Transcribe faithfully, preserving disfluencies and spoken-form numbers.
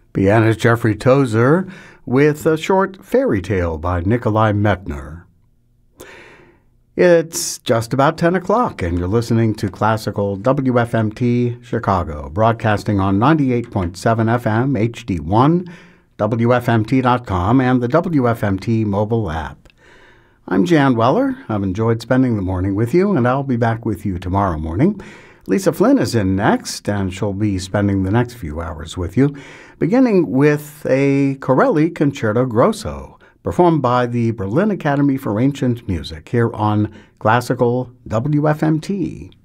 Pianist Jeffrey Tozer with a short fairy tale by Nikolai Medtner. It's just about ten o'clock, and you're listening to Classical W F M T Chicago, broadcasting on ninety-eight point seven F M H D one, W F M T dot com, and the W F M T mobile app. I'm Jan Weller. I've enjoyed spending the morning with you, and I'll be back with you tomorrow morning. Lisa Flynn is in next, and she'll be spending the next few hours with you, beginning with a Corelli Concerto Grosso, performed by the Berlin Academy for Ancient Music here on Classical W F M T.